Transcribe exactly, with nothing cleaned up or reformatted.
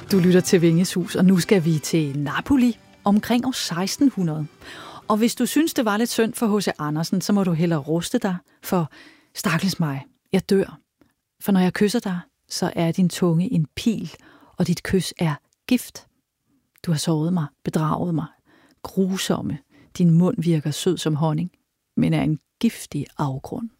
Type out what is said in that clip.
Du lytter til Vingesus, og nu skal vi til Napoli omkring år seksten hundrede. Og hvis du synes, det var lidt synd for H C Andersen, så må du hellere ruste dig, for stakkels mig, jeg dør. For når jeg kysser dig, så er din tunge en pil, og dit kys er gift. Du har såret mig, bedraget mig, grusomme. Din mund virker sød som honning, men er en giftig afgrund.